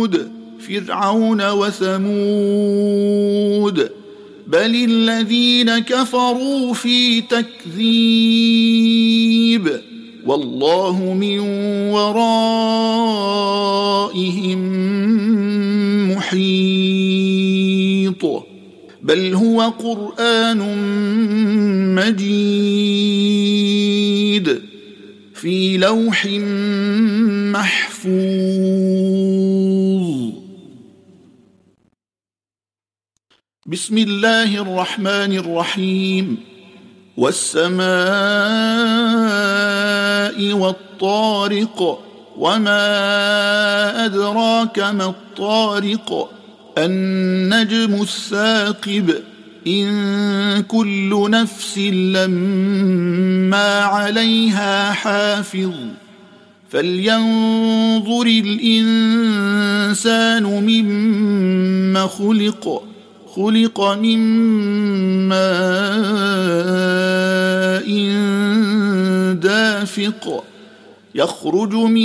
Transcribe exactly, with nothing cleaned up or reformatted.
فرعون وثمود بل الذين كفروا في تكذيب والله من ورائهم محيط بل هو قرآن مجيد في لوح محفوظ. بسم الله الرحمن الرحيم والسماء والطارق وما أدراك ما الطارق النجم الثاقب إن كل نفس لما عليها حافظ فلينظر الإنسان مما خلق خلق من ماء دافق يخرج من